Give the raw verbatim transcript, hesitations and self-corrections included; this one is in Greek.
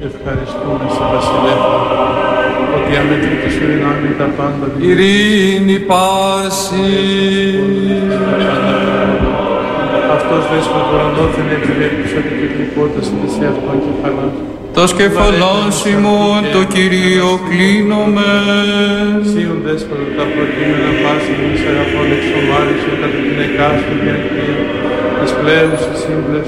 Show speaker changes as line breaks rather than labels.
Ευχαριστούμε σε βασιλεύτα, ότι αμέτρητη σου δυνάμει τα πάντα δυνάμει.
Ειρήνη πάση.
Αυτός δες με κορονόθεν επιβέρπισα την κυκλικότητα στην εσύ αυτόν κεφαλάς.
Τα σκεφαλάς ημών το Κυρίο κλείνομαι.
Σύον δέσποτα τα προκείμενα πάση εμείς αγαθών εξομάρισον κατά την εκάστοτε αγγεία, της πλέουσης σύμπλευσης